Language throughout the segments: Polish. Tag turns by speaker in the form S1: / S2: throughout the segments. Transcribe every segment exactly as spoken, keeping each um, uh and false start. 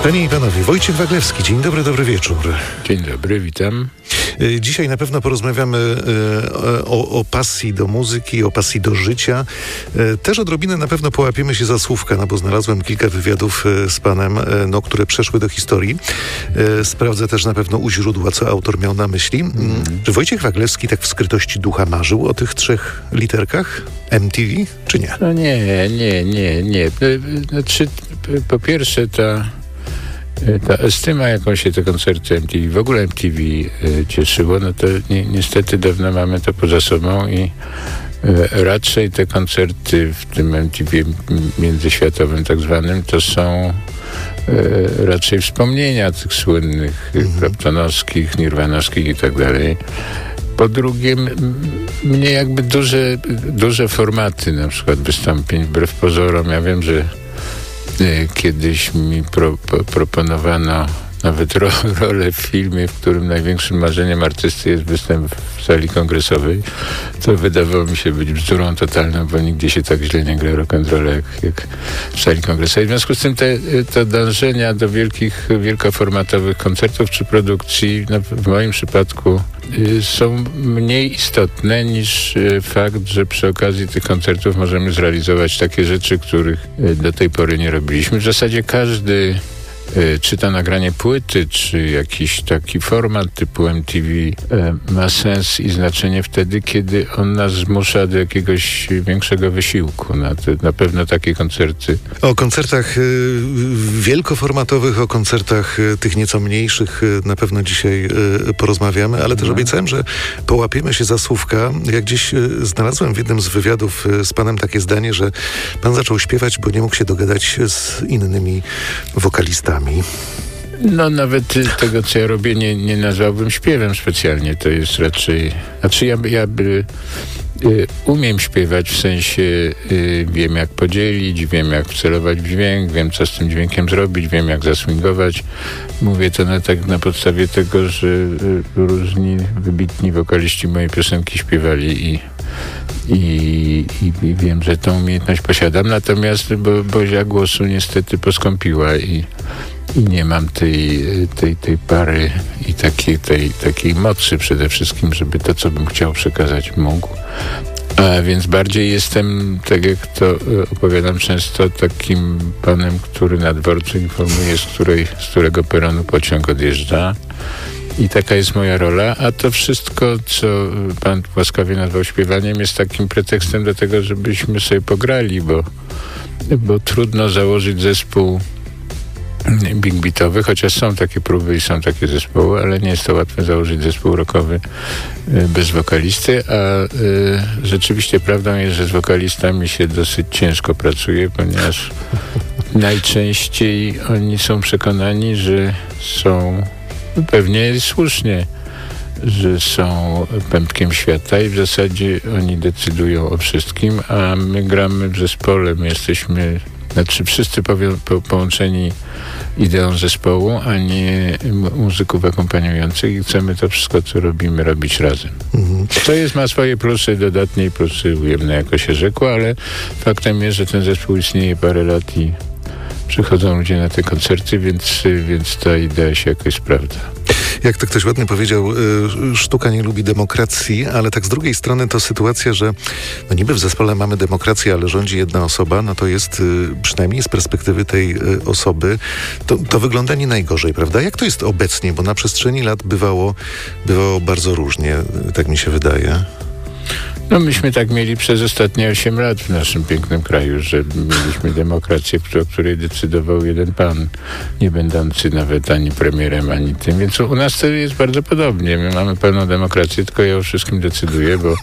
S1: Panie i panowie, Wojciech Waglewski, dzień dobry, dobry wieczór.
S2: Dzień dobry, witam.
S1: Dzisiaj na pewno porozmawiamy o, o pasji do muzyki, o pasji do życia. Też odrobinę na pewno połapiemy się za słówka, no bo znalazłem kilka wywiadów z panem, no, które przeszły do historii. Sprawdzę też na pewno u źródła, co autor miał na myśli. Mm. Czy Wojciech Waglewski tak w skrytości ducha marzył o tych trzech literkach M T V, czy nie?
S2: No nie, nie, nie, nie. Znaczy, po pierwsze ta... Ta estyma, jaką się te koncerty M T V, w ogóle M T V y, cieszyło, no to ni- niestety dawno mamy to poza sobą i y, raczej te koncerty w tym M T V międzyświatowym tak zwanym to są y, raczej wspomnienia tych słynnych mm-hmm. Claptonowskich, Nirvanowskich i tak dalej. Po drugie, m- mnie jakby duże, duże formaty na przykład wystąpień, wbrew pozorom, ja wiem, że kiedyś mi pro, po, proponowano nawet ro, rolę w filmie, w którym największym marzeniem artysty jest występ w sali kongresowej. To wydawało mi się być bzdurą totalną, bo nigdzie się tak źle nie gra rock'n'rolla jak, jak w sali kongresowej. W związku z tym te, te dążenia do wielkich, wielkoformatowych koncertów czy produkcji, no, w moim przypadku y, są mniej istotne niż y, fakt, że przy okazji tych koncertów możemy zrealizować takie rzeczy, których y, do tej pory nie robiliśmy. W zasadzie każdy czy to nagranie płyty, czy jakiś taki format typu M T V e, ma sens i znaczenie wtedy, kiedy on nas zmusza do jakiegoś większego wysiłku. Na, te, na pewno takie koncerty.
S1: O koncertach y, wielkoformatowych, o koncertach y, tych nieco mniejszych y, na pewno dzisiaj y, porozmawiamy, ale też no. obiecałem, że połapiemy się za słówka. Jak gdzieś y, znalazłem w jednym z wywiadów y, z panem takie zdanie, że pan zaczął śpiewać, bo nie mógł się dogadać z innymi wokalistami.
S2: No nawet tego, co ja robię, nie, nie nazwałbym śpiewem specjalnie. To jest raczej... Znaczy ja, ja by, y, umiem śpiewać, w sensie y, wiem, jak podzielić, wiem, jak wcelować w dźwięk, wiem, co z tym dźwiękiem zrobić, wiem, jak zaswingować. Mówię to na, tak, na podstawie tego, że y, różni wybitni wokaliści mojej piosenki śpiewali i I, i, i wiem, że tą umiejętność posiadam, natomiast bo, Bozia głosu niestety poskąpiła i, i nie mam tej, tej, tej pary i takiej, tej, takiej mocy przede wszystkim, żeby to, co bym chciał przekazać, mógł. A więc bardziej jestem, tak jak to opowiadam często, takim panem, który na dworcu informuje, z, której, z którego peronu pociąg odjeżdża. I taka jest moja rola, a to wszystko, co pan łaskawie nazwał śpiewaniem, jest takim pretekstem do tego, żebyśmy sobie pograli, bo, bo trudno założyć zespół big beatowy, chociaż są takie próby i są takie zespoły, ale nie jest to łatwe założyć zespół rockowy bez wokalisty, a y, rzeczywiście prawdą jest, że z wokalistami się dosyć ciężko pracuje, ponieważ najczęściej oni są przekonani, że są pewnie słusznie, że są pępkiem świata i w zasadzie oni decydują o wszystkim, a my gramy w zespole, my jesteśmy, znaczy wszyscy powią, po, połączeni ideą zespołu, a nie muzyków akompaniujących i chcemy to wszystko, co robimy, robić razem. Mhm. To jest, ma swoje plusy dodatnie i plusy ujemne, jako się rzekło, ale faktem jest, że ten zespół istnieje parę lat i przychodzą ludzie na te koncerty, więc, więc ta idea się jakoś sprawdza.
S1: Jak to ktoś ładnie powiedział, y, sztuka nie lubi demokracji, ale tak z drugiej strony to sytuacja, że no niby w zespole mamy demokrację, ale rządzi jedna osoba, no to jest y, przynajmniej z perspektywy tej y, osoby, to, to wygląda nie najgorzej, prawda? Jak to jest obecnie? Bo na przestrzeni lat bywało, bywało bardzo różnie, y, tak mi się wydaje.
S2: No myśmy tak mieli przez ostatnie osiem lat w naszym pięknym kraju, że mieliśmy demokrację, o której decydował jeden pan, nie będący nawet ani premierem, ani tym. Więc u nas to jest bardzo podobnie. My mamy pełną demokrację, tylko ja o wszystkim decyduję, bo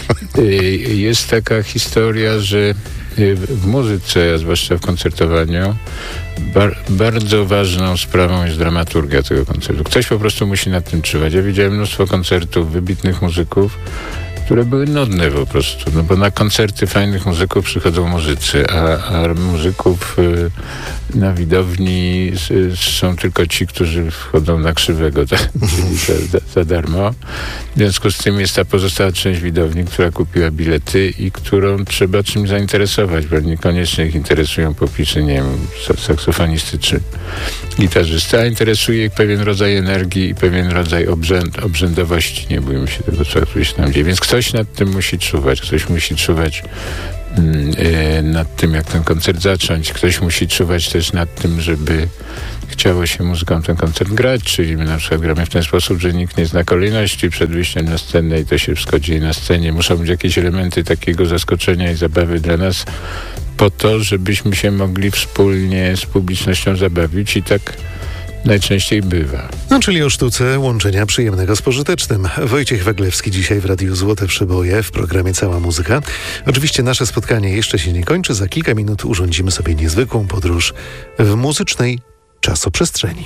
S2: jest taka historia, że w muzyce, a zwłaszcza w koncertowaniu, bar- bardzo ważną sprawą jest dramaturgia tego koncertu. Ktoś po prostu musi nad tym czuwać. Ja widziałem mnóstwo koncertów wybitnych muzyków, które były nudne po prostu, no bo na koncerty fajnych muzyków przychodzą muzycy, a, a muzyków y, na widowni z, są tylko ci, którzy wchodzą na krzywego, tak? Czyli za, za darmo. W związku z tym jest ta pozostała część widowni, która kupiła bilety i którą trzeba czymś zainteresować, bo niekoniecznie ich interesują popisy, nie wiem, saksofonisty czy gitarzysta, a interesuje ich pewien rodzaj energii i pewien rodzaj obrzęd, obrzędowości, nie bójmy się tego, co się tam dzieje. Więc ktoś nad tym musi czuwać, ktoś musi czuwać yy, nad tym, jak ten koncert zacząć, ktoś musi czuwać też nad tym, żeby chciało się muzyką ten koncert grać, czyli my na przykład gramy w ten sposób, że nikt nie zna kolejności przed wyjściem na scenę i to się wszystko dzieje na scenie. Muszą być jakieś elementy takiego zaskoczenia i zabawy dla nas po to, żebyśmy się mogli wspólnie z publicznością zabawić i tak najczęściej bywa.
S1: No, czyli o sztuce łączenia przyjemnego z pożytecznym. Wojciech Waglewski dzisiaj w Radiu Złote Przeboje w programie Cała Muzyka. Oczywiście nasze spotkanie jeszcze się nie kończy. Za kilka minut urządzimy sobie niezwykłą podróż w muzycznej czasoprzestrzeni.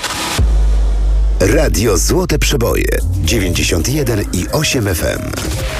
S3: Radio Złote Przeboje dziewięćdziesiąt jeden i osiem F M.